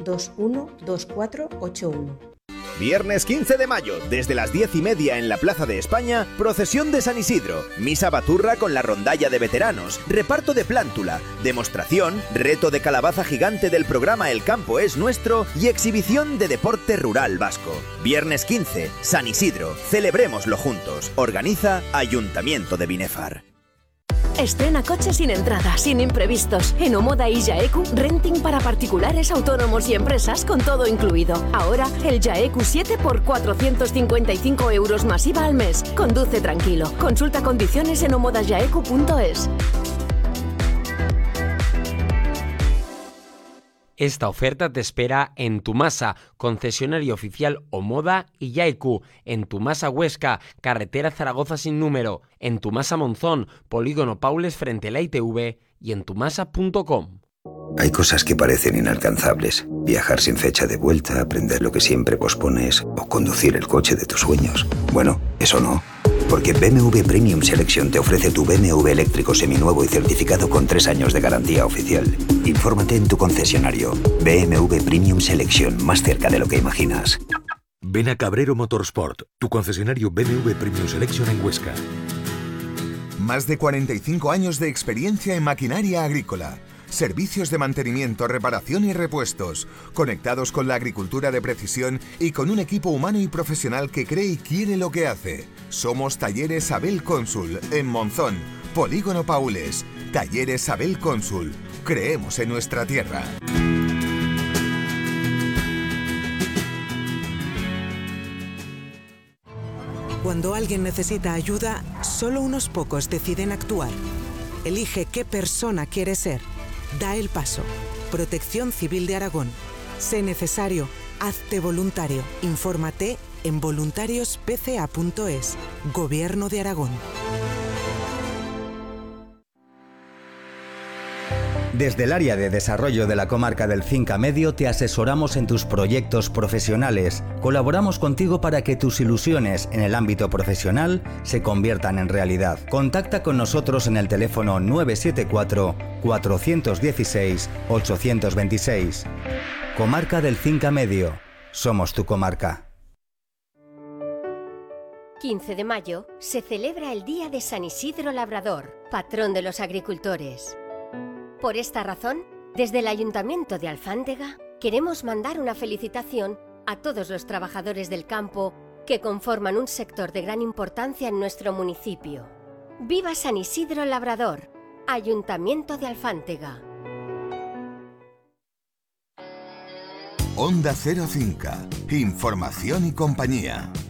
212481. Viernes 15 de mayo, desde las 10:30 en la Plaza de España, procesión de San Isidro, misa baturra con la rondalla de veteranos, reparto de plántula, demostración, reto de calabaza gigante del programa El Campo es Nuestro y exhibición de deporte rural vasco. Viernes 15, San Isidro, celebrémoslo juntos. Organiza Ayuntamiento de Binefar. Estrena coche sin entrada, sin imprevistos. En Omoda y Jaeku, renting para particulares, autónomos y empresas con todo incluido. Ahora, el Jaeku 7 por 455 euros más IVA al mes. Conduce tranquilo. Consulta condiciones en omodajaeku.es. Esta oferta te espera en Tumasa, concesionario oficial Omoda y Jaeku, en Tumasa Huesca, carretera Zaragoza sin número, en Tumasa Monzón, polígono Paules frente a la ITV y en tumasa.com. Hay cosas que parecen inalcanzables. Viajar sin fecha de vuelta, aprender lo que siempre pospones o conducir el coche de tus sueños. Bueno, eso no. Porque BMW Premium Selection te ofrece tu BMW eléctrico seminuevo y certificado con 3 años de garantía oficial. Infórmate en tu concesionario. BMW Premium Selection, más cerca de lo que imaginas. Ven a Cabrero Motorsport, tu concesionario BMW Premium Selection en Huesca. Más de 45 años de experiencia en maquinaria agrícola. Servicios de mantenimiento, reparación y repuestos, conectados con la agricultura de precisión y con un equipo humano y profesional que cree y quiere lo que hace. Somos Talleres Abel Cónsul, en Monzón, Polígono Paules. Talleres Abel Cónsul. Creemos en nuestra tierra. Cuando alguien necesita ayuda, solo unos pocos deciden actuar. Elige qué persona quieres ser. Da el paso. Protección Civil de Aragón. Sé necesario. Hazte voluntario. Infórmate en voluntariospca.es. Gobierno de Aragón. Desde el área de desarrollo de la comarca del Cinca Medio te asesoramos en tus proyectos profesionales. Colaboramos contigo para que tus ilusiones en el ámbito profesional se conviertan en realidad. Contacta con nosotros en el teléfono 974 416 826. Comarca del Cinca Medio. Somos tu comarca. 15 de mayo se celebra el Día de San Isidro Labrador, patrón de los agricultores. Por esta razón, desde el Ayuntamiento de Alfántega, queremos mandar una felicitación a todos los trabajadores del campo que conforman un sector de gran importancia en nuestro municipio. ¡Viva San Isidro Labrador! Ayuntamiento de Alfántega. Onda Cero Cinca. Información y compañía.